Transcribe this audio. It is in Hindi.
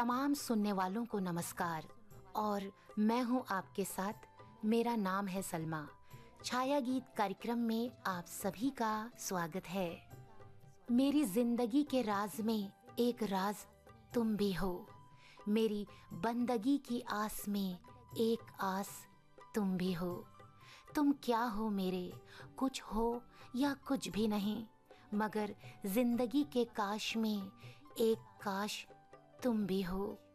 तमाम सुनने वालों को नमस्कार। और मैं हूं आपके साथ, मेरा नाम है सलमा। छाया गीत कार्यक्रम में आप सभी का स्वागत है। मेरी जिंदगी के राज में एक राज तुम भी हो, मेरी बंदगी की आस में एक आस तुम भी हो। तुम क्या हो मेरे, कुछ हो या कुछ भी नहीं, मगर जिंदगी के काश में एक काश तुम भी हो।